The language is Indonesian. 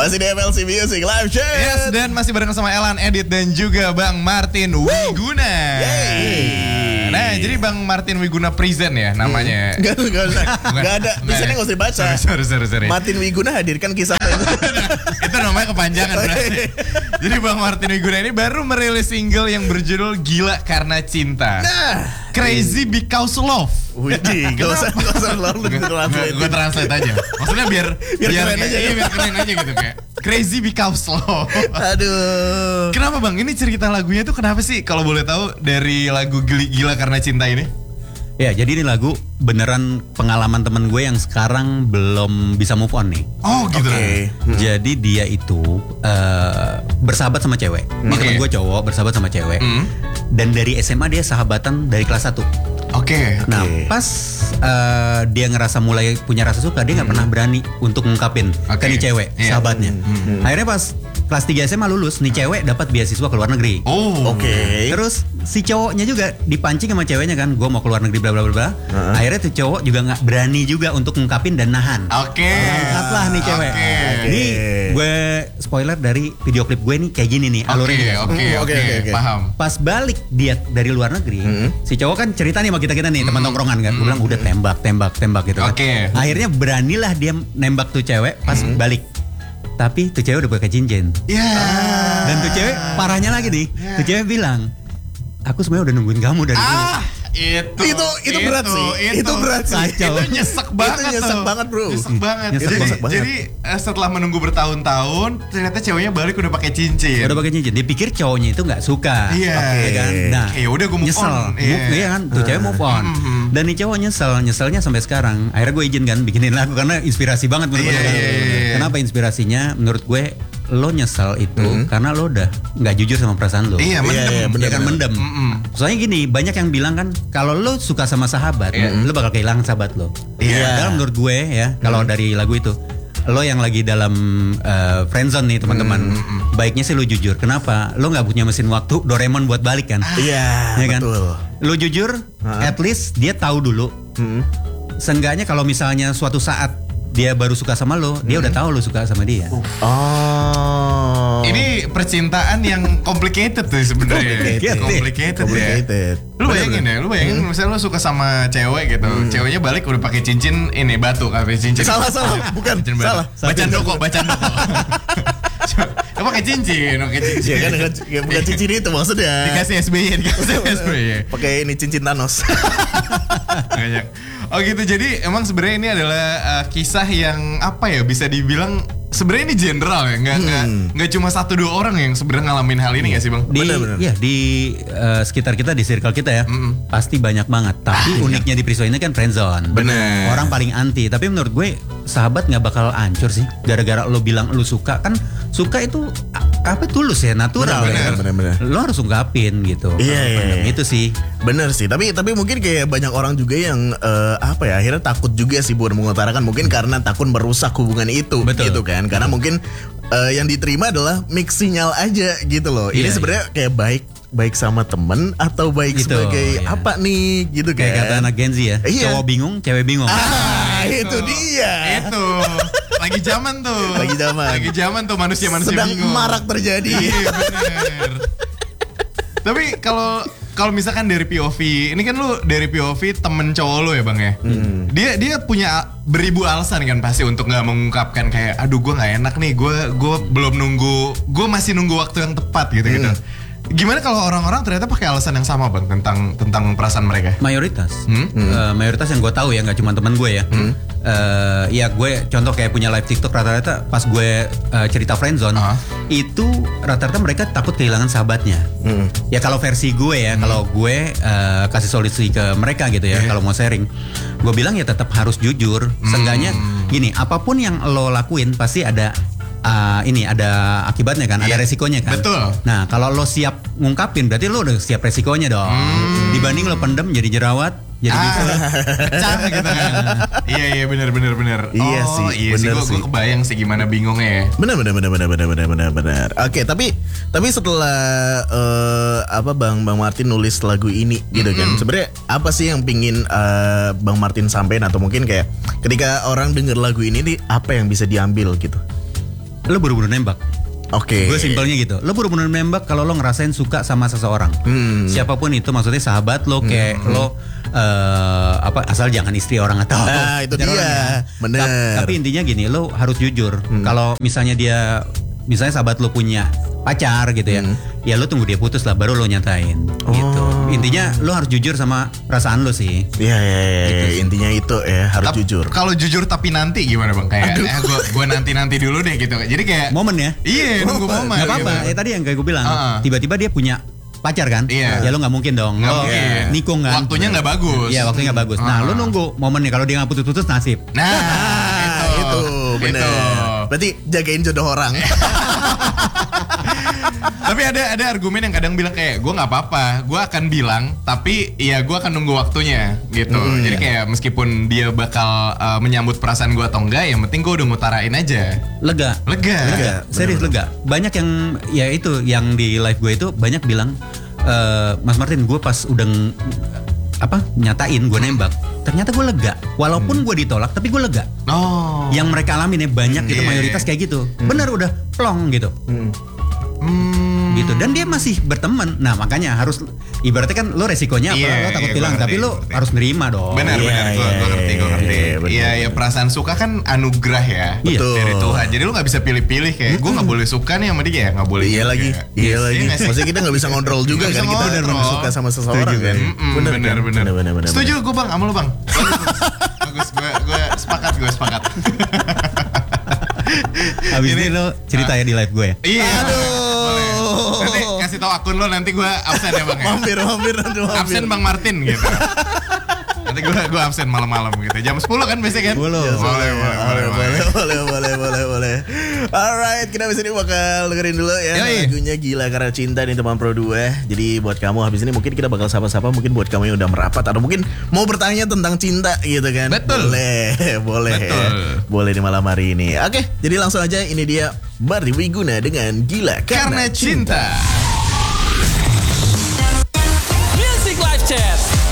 Masih di MLC Music Live Chat. Yes, dan masih bareng sama Elan, Edit, dan juga Bang Martin Wiguna. Nah, jadi Bang Martin Wiguna present ya namanya. Gak ada. Tulisannya gak usah dibaca. Sorry. Martin Wiguna hadirkan kisah. Itu namanya kepanjangan berarti. Jadi Bang Martin Wiguna ini baru merilis single yang berjudul Gila Karena Cinta. Crazy Because Love. Widih, gak usah Gue translate aja. Maksudnya biar keren aja. Iya, biar keren aja gitu kayak Crazy Because Love. Aduh. Kenapa Bang? Ini cerita lagunya tuh kenapa sih? Kalau boleh tahu dari lagu Gila Karena Cinta ini? Ya, jadi ini lagu beneran pengalaman temen gue yang sekarang belum bisa move on nih. Oh gitu. Jadi dia itu bersahabat sama cewek. Ini temen gue cowok bersahabat sama cewek. Dan dari SMA dia sahabatan dari kelas 1. Oke. Nah pas dia ngerasa mulai punya rasa suka, dia gak pernah berani untuk ngungkapin ke nih cewek, sahabatnya. Akhirnya pas kelas 3 SMA lulus, nih cewek dapat beasiswa ke luar negeri. Terus si cowoknya juga dipancing sama ceweknya kan, gue mau ke luar negeri bla bla bla. Akhirnya tuh cowok juga nggak berani juga untuk ngungkapin dan nahan. Angkatlah nih cewek. Ini gue spoiler dari video klip gue nih kayak gini nih alurnya. Oke, paham. Pas balik dia dari luar negeri, si cowok kan cerita nih sama kita nih teman tongkrongan kan. Gue bilang udah tembak gitu kan. Akhirnya beranilah dia nembak tuh cewek pas balik. Tapi tuh cewek udah pakai cincin. Dan tuh cewek parahnya lagi nih. Tuh cewek bilang, aku sebenarnya udah nungguin kamu dari dulu. Itu berat sih. Itu berat sih. Itu nyesek banget. Itu nyesek banget, bro. Nyesek banget. Nyesek banget. Jadi setelah menunggu bertahun-tahun, ternyata ceweknya balik udah pakai cincin. Udah pakai cincin. Dia pikir cowoknya itu nggak suka. Iya kan. Nah, ya udah gue move nyesel. on. Iya kan. Tuh cewek move on. Dan nih cowok nyeselnya sampai sekarang. Akhirnya gue izin kan bikinin lagu karena inspirasi banget menurut gue. Kenapa inspirasinya? Menurut gue lo nyesel itu karena lo udah nggak jujur sama perasaan lo. Iya, mendem. Soalnya gini, banyak yang bilang kan kalau lo suka sama sahabat, lo bakal kehilangan sahabat lo. Padahal menurut gue ya, kalau dari lagu itu, lo yang lagi dalam friendzone nih teman-teman, baiknya sih lo jujur. Kenapa? Lo nggak punya mesin waktu Doraemon buat balik kan? Iya, kan? betul. Lo jujur, at least dia tahu dulu. Seenggaknya kalau misalnya suatu saat dia baru suka sama lo, dia udah tahu lo suka sama dia. Ini percintaan yang complicated tuh sebenarnya. Complicated. Lu bayangin misalnya lu suka sama cewek gitu, ceweknya balik udah pakai cincin ini batu kafe cincin. Salah, bukan. Salah. Bacan doko. Pakai cincin. Iya kan, bukan cincin itu maksudnya. Dikasih SBY. Pakai ini cincin Thanos. Oh gitu, jadi emang sebenarnya ini adalah kisah yang apa ya, bisa dibilang sebenarnya ini general ya, nggak cuma 1-2 orang yang sebenarnya ngalamin hal ini nggak sih Bang? Di sekitar kita, di circle kita ya, pasti banyak banget. Tapi uniknya di Priswa ini kan friendzone. Bener. Orang paling anti. Tapi menurut gue sahabat nggak bakal hancur sih gara-gara lo bilang lo suka. Kan suka itu tulus ya, natural. Bener. Lo harus ungkapin gitu. Iya. Itu sih. Bener sih. Tapi mungkin kayak banyak orang juga yang akhirnya takut juga sih buat mengutarakan, mungkin karena takut merusak hubungan itu. Betul. Gitu kan. Karena mungkin yang diterima adalah mix sinyal aja gitu loh. Ini sebenarnya kayak baik sama temen atau baik gitu, sebagai apa nih gitu kan. Kayak kata anak Gen Z ya, cowok bingung, cewek bingung. Itu dia. Itu lagi zaman tuh. Lagi zaman tuh manusia sedang bingung. marak terjadi. Iya bener. Tapi kalau misalkan dari POV, ini kan lu dari POV temen cowok lu ya Bang ya. Dia punya beribu alasan kan pasti untuk nggak mengungkapkan kayak, aduh gue nggak enak nih, gue belum nunggu, gue masih nunggu waktu yang tepat gitu. Gimana kalau orang-orang ternyata pakai alasan yang sama Bang tentang perasaan mereka? Mayoritas yang gue tahu ya, nggak cuma teman gue ya. Ya gue contoh kayak punya live TikTok, rata-rata pas gue cerita friendzone itu rata-rata mereka takut kehilangan sahabatnya. Ya kalau versi gue ya, kalau gue kasih solusi ke mereka gitu ya, kalau mau sharing, gue bilang ya tetap harus jujur. Seenggaknya gini, apapun yang lo lakuin pasti ada ada akibatnya kan, ada resikonya kan. Betul. Nah kalau lo siap ngungkapin berarti lo udah siap resikonya dong. Dibanding lo pendem jadi jerawat, jadi bisa pecah gitu kan. Iya benar. Iya sih. Gue kebayang sih gimana bingungnya ya. Benar. Oke, tapi setelah Bang Martin nulis lagu ini gitu kan. Sebenarnya apa sih yang pingin Bang Martin sampein, atau mungkin kayak ketika orang denger lagu ini nih apa yang bisa diambil gitu? lo buru-buru nembak. Oke. Gue simpelnya gitu. Lo buru-buru nembak kalau lo ngerasain suka sama seseorang. Siapapun itu, maksudnya sahabat lo, kayak lo asal jangan istri orang atau Nah, itu dia. Bener. Tapi intinya gini, lo harus jujur. Kalau misalnya sahabat lo punya pacar gitu ya, ya lo tunggu dia putus lah, baru lo nyatain gitu. Intinya lo harus jujur sama perasaan lo sih. Iya, Gitu sih. intinya itu ya harus jujur. Kalau jujur tapi nanti gimana bang? Kayak gue nanti dulu deh gitu. Jadi kayak Momen ya. iya nunggu momen. Gak apa-apa. gitu. Ya tadi yang kayak gue bilang, tiba-tiba dia punya pacar kan? Iya. Ya lo nggak mungkin dong. Nggak Lo mungkin. nikung kan? Waktunya nggak bagus. Iya, waktunya nggak bagus. Nah, lo nunggu momennya. Kalau dia nggak putus-putus, nasib. Nah, itu bener. Itu. Berarti jagain jodoh orang. Tapi ada argumen yang kadang bilang kayak gue nggak apa-apa, gue akan bilang, tapi ya gue akan nunggu waktunya gitu. Jadi kayak meskipun dia bakal menyambut perasaan gue atau enggak, yang penting gue udah ngutarain aja. Lega. Serius lega. Banyak yang ya itu yang di live gue itu banyak bilang, Mas Martin, gue pas udah nyatain gue nembak, ternyata gue lega. Walaupun gue ditolak, tapi gue lega. Oh. Yang mereka alamin ya banyak gitu, mayoritas kayak gitu. Bener udah plong gitu. Gitu, dan dia masih berteman. Nah makanya harus, ibaratnya kan lo resikonya apa, lo takut hilang, tapi lo harus nerima dong. Benar, gue ngerti. Iya, perasaan suka kan anugerah ya, Betul. dari Tuhan. Jadi lo nggak bisa pilih-pilih kayak gue nggak boleh suka nih sama dia, ya nggak boleh. Iya lagi. Iya lagi. nggak sih? Maksudnya kita nggak bisa ngontrol juga Nggak kan, bisa kita ngontrol. suka sama seseorang kan. Bener. Setuju gue bang, sama lo bang. Bagus, gue sepakat. Abis ini lo cerita ya di live gue ya. Iya. Aduh. Boleh. Nanti kasih tahu akun lo, nanti gue absen ya bang. Mampir. Absen Bang Martin gitu. Nanti gue absen malam-malam gitu. Jam 10 kan biasanya kan? 10. Boleh. Alright, kita habis ini bakal dengerin dulu ya lagunya Gila Karena Cinta nih teman Pro 2. Jadi buat kamu habis ini mungkin kita bakal sapa-sapa, mungkin buat kamu yang udah merapat atau mungkin mau bertanya tentang cinta gitu kan. Betul. Boleh. Betul. Boleh di malam hari ini. Oke, jadi langsung aja, ini dia Bardi Wiguna dengan Gila Karena Cinta.